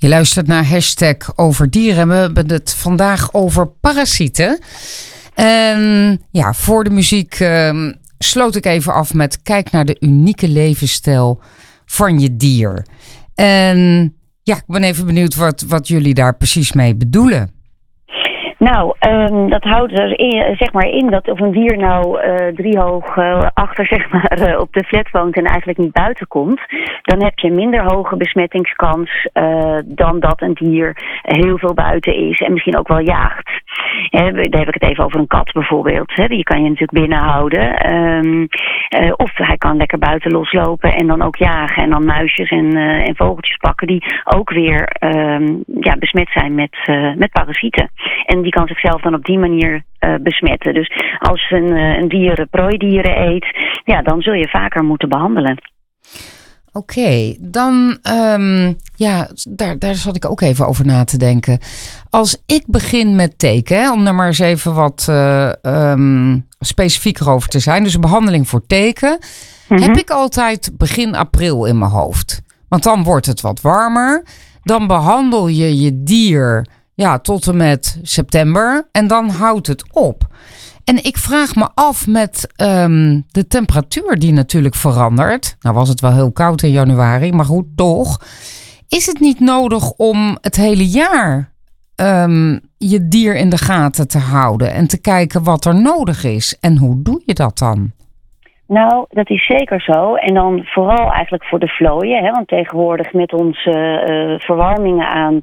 Je luistert naar #overdieren. We hebben het vandaag over parasieten. En ja, voor de muziek sloot ik even af met kijk naar de unieke levensstijl van je dier. En ja, ik ben even benieuwd wat jullie daar precies mee bedoelen. Nou, dat houdt er in dat of een dier nou driehoog achter op de flat woont en eigenlijk niet buiten komt, dan heb je minder hoge besmettingskans dan dat een dier heel veel buiten is en misschien ook wel jaagt. Daar heb ik het even over een kat bijvoorbeeld. Die kan je natuurlijk binnenhouden. Of hij kan lekker buiten loslopen en dan ook jagen en dan muisjes en vogeltjes pakken die ook weer besmet zijn met parasieten. En die kan zichzelf dan op die manier besmetten. Dus als een dier prooidieren eet, ja, dan zul je vaker moeten behandelen. Oké, dan daar zat ik ook even over na te denken. Als ik begin met teken, om daar maar eens even wat specifieker over te zijn. Dus een behandeling voor teken, heb ik altijd begin april in mijn hoofd. Want dan wordt het wat warmer. Dan behandel je je dier tot en met september en dan houdt het op. En ik vraag me af met de temperatuur die natuurlijk verandert. Nou was het wel heel koud in januari, maar goed, toch. Is het niet nodig om het hele jaar je dier in de gaten te houden en te kijken wat er nodig is? En hoe doe je dat dan? Nou, dat is zeker zo. En dan vooral eigenlijk voor de vlooien. Want tegenwoordig met onze verwarmingen aan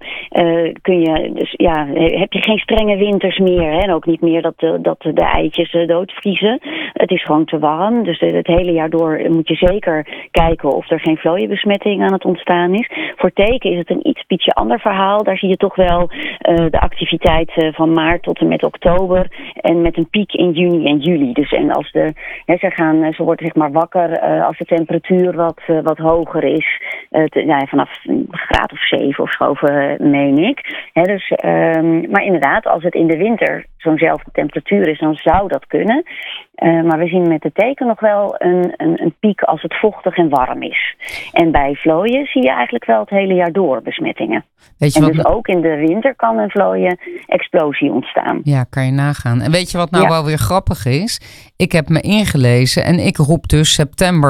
heb je geen strenge winters meer. En ook niet meer dat de eitjes doodvriezen. Het is gewoon te warm. Dus het hele jaar door moet je zeker kijken of er geen vlooienbesmetting aan het ontstaan is. Voor teken is het een ietsje ander verhaal. Daar zie je toch wel de activiteit van maart tot en met oktober. En met een piek in juni en juli. Dus en als ze wordt zeg maar wakker als de temperatuur wat hoger is. Vanaf een graad of 7 of zo, meen ik. Maar inderdaad, als het in de winter zo'nzelfde temperatuur is, dan zou dat kunnen. Maar we zien met de teken nog wel een piek als het vochtig en warm is. En bij vlooien zie je eigenlijk wel het hele jaar door besmettingen. Dus ook in de winter kan een vlooien-explosie ontstaan. Ja, kan je nagaan. En weet je wat nou wel weer grappig is? Ik heb me ingelezen en ik roep dus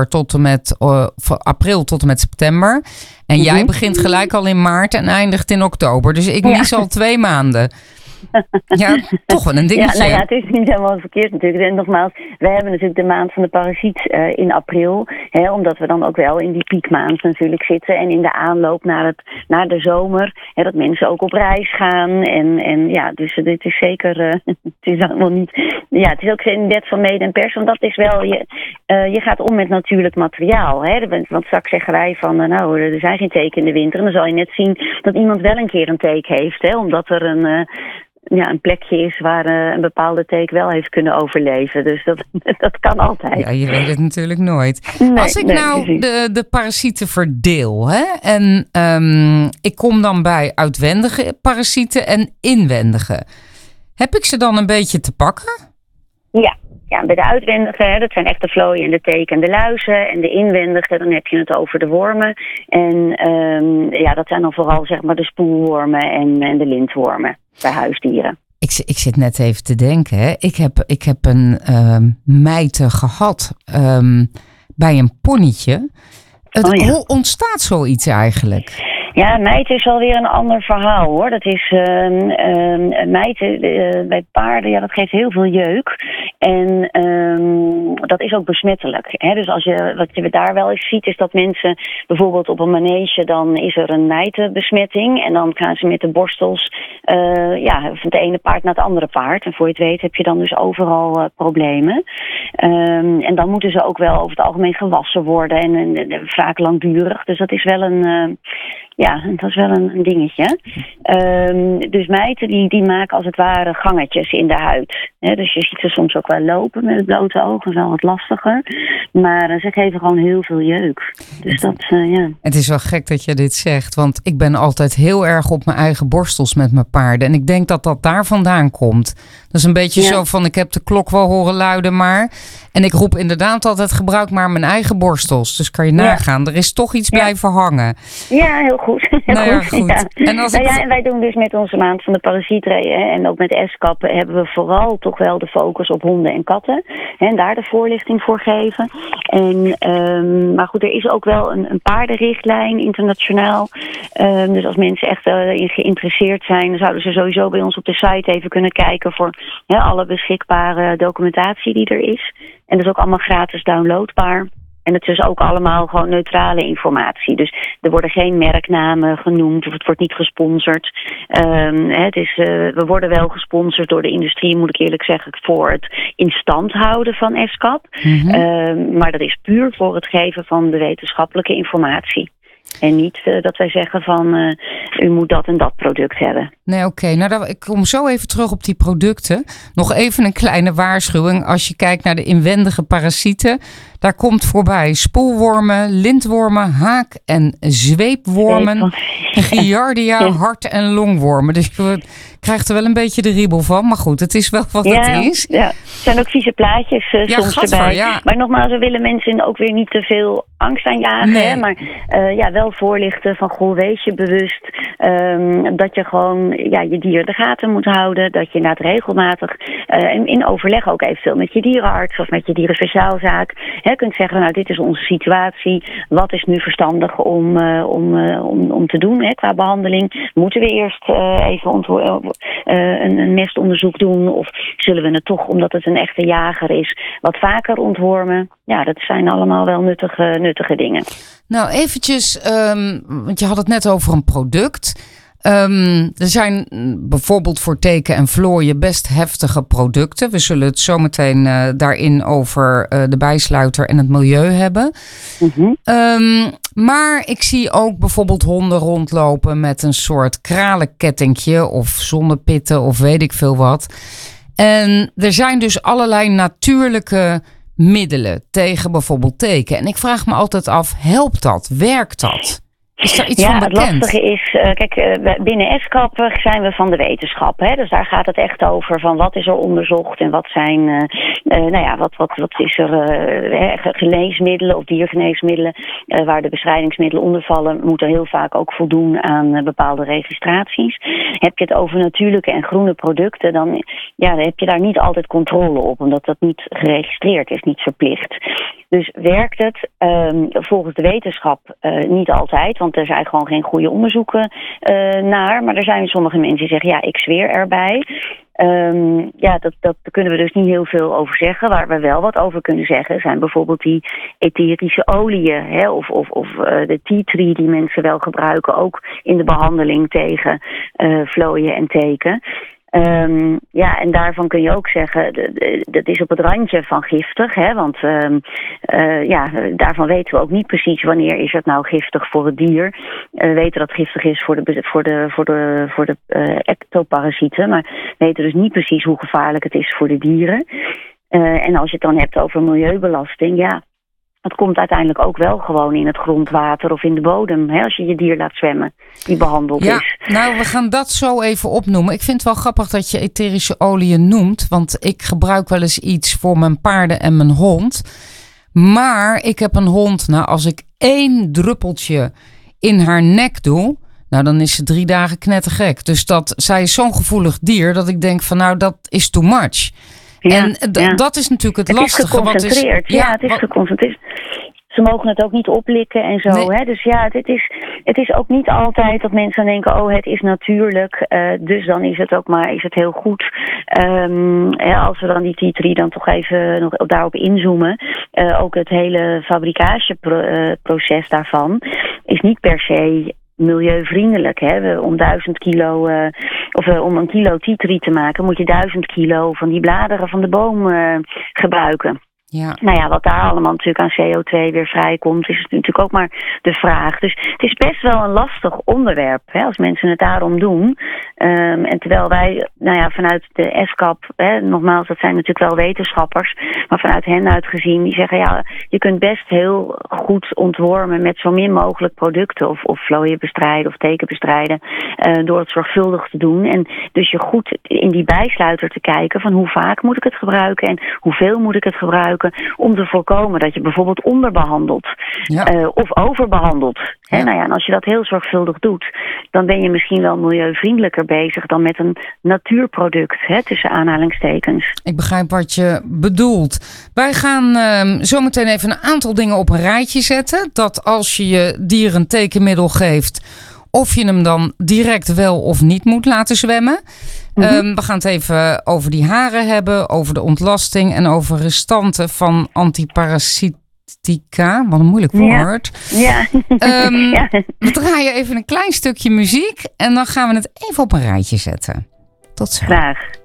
april tot en met september. En jij begint gelijk al in maart en eindigt in oktober. Dus ik mis al 2 maanden. Ja, toch wel een dingetje. Het is niet helemaal verkeerd natuurlijk. En nogmaals, we hebben natuurlijk de maand van de parasiet in april. Omdat we dan ook wel in die piekmaand natuurlijk zitten. En in de aanloop naar de zomer. Dat mensen ook op reis gaan. Dus dit is zeker... het is allemaal niet... Ja, het is ook geen wet van mede en pers. Want dat is wel... Je gaat om met natuurlijk materiaal. Want straks zeggen wij van... er zijn geen teken in de winter. En dan zal je net zien dat iemand wel een keer een teken heeft. Omdat er een plekje is waar een bepaalde teek wel heeft kunnen overleven. Dus dat kan altijd. Ja, je weet het natuurlijk nooit. Als ik de parasieten verdeel, en ik kom dan bij uitwendige parasieten en inwendige. Heb ik ze dan een beetje te pakken? Ja, bij de uitwendige, dat zijn echt de vlooien en de teken en de luizen. En de inwendige, dan heb je het over de wormen. En dat zijn dan vooral zeg maar de spoelwormen en de lintwormen bij huisdieren. Ik zit net even te denken. Ik heb een mijte gehad bij een ponnetje. Hoe ontstaat zoiets eigenlijk? Ja, mijten is alweer een ander verhaal hoor. Dat is mijten bij paarden, dat geeft heel veel jeuk. En dat is ook besmettelijk. Dus wat je daar wel eens ziet is dat mensen bijvoorbeeld op een manege, dan is er een mijtenbesmetting. En dan gaan ze met de borstels van het ene paard naar het andere paard. En voor je het weet heb je dan dus overal problemen. En dan moeten ze ook wel over het algemeen gewassen worden. En vaak langdurig. Dus dat is wel een dingetje. Dus mijten die maken als het ware gangetjes in de huid. Dus je ziet ze soms ook wel lopen met het blote oog. Dat is wel wat lastiger. Maar ze geven gewoon heel veel jeuk. Dus dat, ja. Het is wel gek dat je dit zegt. Want ik ben altijd heel erg op mijn eigen borstels met mijn paarden. En ik denk dat dat daar vandaan komt. Dat is een beetje zo van, ik heb de klok wel horen luiden maar. En ik roep inderdaad altijd, gebruik maar mijn eigen borstels. Dus kan je nagaan, er is toch iets blijven hangen. Ja, heel goed. Goed. Ja. En wij doen dus met onze maand van de parasietree en ook met ESCAP hebben we vooral toch wel de focus op honden en katten. En daar de voorlichting voor geven. Maar goed, er is ook wel een paardenrichtlijn internationaal. Dus als mensen echt geïnteresseerd zijn, dan zouden ze sowieso bij ons op de site even kunnen kijken voor alle beschikbare documentatie die er is. En dat is ook allemaal gratis downloadbaar. En het is ook allemaal gewoon neutrale informatie. Dus er worden geen merknamen genoemd of het wordt niet gesponsord. We worden wel gesponsord door de industrie, moet ik eerlijk zeggen, voor het in stand houden van ESCAP. Maar dat is puur voor het geven van de wetenschappelijke informatie. En niet dat wij zeggen van u moet dat en dat product hebben. Nee, oké. Nou, ik kom zo even terug op die producten. Nog even een kleine waarschuwing. Als je kijkt naar de inwendige parasieten. Daar komt voorbij spoelwormen, lintwormen, haak- en zweepwormen. Giardia, hart- en longwormen. Dus je krijgt er wel een beetje de riebel van. Maar goed, het is wel wat het is. Ja, er zijn ook vieze plaatjes soms erbij. Ja. Maar nogmaals, we willen mensen ook weer niet te veel angst aanjagen. Nee. Hè? Maar wel voorlichten van, goh, wees je bewust dat je gewoon je dier de gaten moet houden. Dat je inderdaad regelmatig in overleg ook eventueel met je dierenarts of met je dierenspeciaalzaak kunt zeggen, nou, dit is onze situatie. Wat is nu verstandig om te doen qua behandeling? Moeten we eerst even een mestonderzoek doen? Of zullen we het toch, omdat het een echte jager is, wat vaker ontwormen? Ja, dat zijn allemaal wel nuttige dingen. Nou, eventjes, want je had het net over een product. Er zijn bijvoorbeeld voor teken en vlooien best heftige producten. We zullen het zo meteen daarin over de bijsluiter en het milieu hebben. Maar ik zie ook bijvoorbeeld honden rondlopen met een soort kralenkettingje of zonnepitten of weet ik veel wat. En er zijn dus allerlei natuurlijke middelen tegen bijvoorbeeld teken. En ik vraag me altijd af, helpt dat? Werkt dat? Is daar iets van bekend? Het lastige is, binnen ESCAP zijn we van de wetenschap. Hè? Dus daar gaat het echt over van wat is er onderzocht en wat zijn, wat is er geneesmiddelen of diergeneesmiddelen waar de bestrijdingsmiddelen onder vallen, moeten heel vaak ook voldoen aan bepaalde registraties. Heb je het over natuurlijke en groene producten, dan heb je daar niet altijd controle op, omdat dat niet geregistreerd is, niet verplicht. Dus werkt het volgens de wetenschap niet altijd, want er zijn gewoon geen goede onderzoeken naar. Maar er zijn sommige mensen die zeggen, ik zweer erbij. Daar kunnen we dus niet heel veel over zeggen. Waar we wel wat over kunnen zeggen zijn bijvoorbeeld die etherische oliën. Of de tea tree die mensen wel gebruiken, ook in de behandeling tegen vlooien en teken. En daarvan kun je ook zeggen, dat is op het randje van giftig, want daarvan weten we ook niet precies wanneer is het nou giftig voor het dier. We weten dat het giftig is voor de ectoparasieten, maar we weten dus niet precies hoe gevaarlijk het is voor de dieren. En als je het dan hebt over milieubelasting, het komt uiteindelijk ook wel gewoon in het grondwater of in de bodem. Als je je dier laat zwemmen die behandeld is. Nou, we gaan dat zo even opnoemen. Ik vind het wel grappig dat je etherische oliën noemt. Want ik gebruik wel eens iets voor mijn paarden en mijn hond. Maar ik heb een hond. Nou, als ik 1 druppeltje in haar nek doe, nou, dan is ze 3 dagen knettergek. Dus zij is zo'n gevoelig dier dat ik denk van, nou, dat is too much. Ja, en dat is natuurlijk het lastige. Het is geconcentreerd. Het is geconcentreerd. Ze mogen het ook niet oplikken en zo. Nee. Hè? Dus het is ook niet altijd dat mensen denken, het is natuurlijk. Dus dan is het heel goed. Als we dan die tea tree dan toch even nog daarop inzoomen. Ook het hele fabrikageproces daarvan is niet per se milieuvriendelijk. Om 1000 kilo om een kilo tea tree te maken, moet je 1000 kilo van die bladeren van de boom gebruiken. Ja. Nou ja, wat daar allemaal natuurlijk aan CO2 weer vrijkomt, is natuurlijk ook maar de vraag. Dus het is best wel een lastig onderwerp, als mensen het daarom doen. En terwijl wij vanuit de ESCAP, nogmaals, dat zijn natuurlijk wel wetenschappers, maar vanuit hen uitgezien, die zeggen je kunt best heel goed ontwormen met zo min mogelijk producten of vlooien bestrijden of teken bestrijden door het zorgvuldig te doen. En dus je goed in die bijsluiter te kijken van hoe vaak moet ik het gebruiken en hoeveel moet ik het gebruiken om te voorkomen dat je bijvoorbeeld onderbehandelt of overbehandelt. Ja. En als je dat heel zorgvuldig doet, dan ben je misschien wel milieuvriendelijker bezig dan met een natuurproduct, tussen aanhalingstekens. Ik begrijp wat je bedoelt. Wij gaan zometeen even een aantal dingen op een rijtje zetten. Dat als je je dier een tekenmiddel geeft, of je hem dan direct wel of niet moet laten zwemmen. We gaan het even over die haren hebben, over de ontlasting en over restanten van antiparasitica. Wat een moeilijk woord. Ja. We draaien even een klein stukje muziek en dan gaan we het even op een rijtje zetten. Tot zo. Graag.